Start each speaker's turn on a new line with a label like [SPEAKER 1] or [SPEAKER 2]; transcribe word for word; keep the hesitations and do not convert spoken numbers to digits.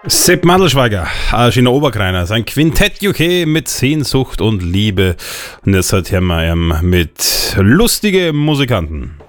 [SPEAKER 1] Sepp Mandelschweiger, Aschina Oberkreiner, sein Quintett U K mit Sehnsucht und Liebe. Und jetzt hat wir mit lustige Musikanten.